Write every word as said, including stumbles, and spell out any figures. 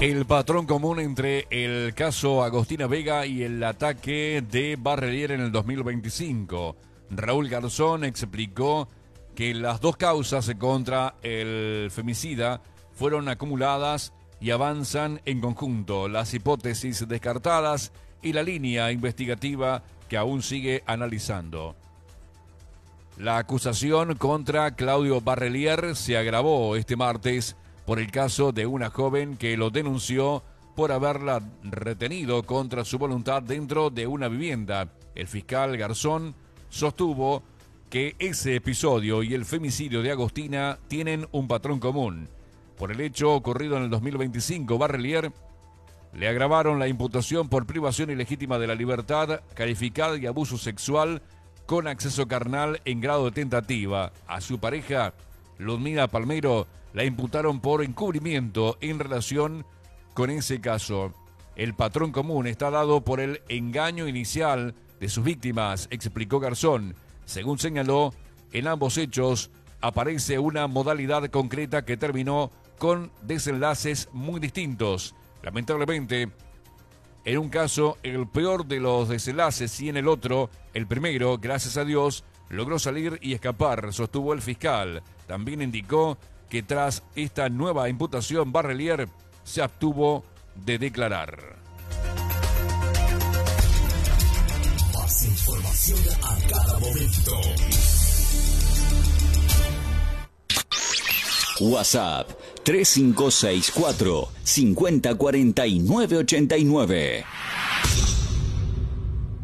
El patrón común entre el caso Agostina Vega y el ataque de Barrelier en el dos mil veinticinco. Raúl Garzón explicó que las dos causas contra el femicida fueron acumuladas y avanzan en conjunto. Las hipótesis descartadas y la línea investigativa que aún sigue analizando. La acusación contra Claudio Barrelier se agravó este martes por el caso de una joven que lo denunció por haberla retenido contra su voluntad dentro de una vivienda. El fiscal Garzón sostuvo que ese episodio y el femicidio de Agostina tienen un patrón común. Por el hecho ocurrido en el dos mil veinticinco, Barrelier le agravaron la imputación por privación ilegítima de la libertad calificada y abuso sexual con acceso carnal en grado de tentativa. A su pareja, Ludmila Palmero, la imputaron por encubrimiento en relación con ese caso. El patrón común está dado por el engaño inicial de sus víctimas, explicó Garzón. Según señaló, en ambos hechos aparece una modalidad concreta que terminó con desenlaces muy distintos. Lamentablemente, en un caso, el peor de los desenlaces, y en el otro, el primero, gracias a Dios, logró salir y escapar, sostuvo el fiscal. También indicó que tras esta nueva imputación, Barrelier se abstuvo de declarar. Más información a cada momento. WhatsApp tres cinco seis cuatro cinco cero cuatro nueve ocho nueve.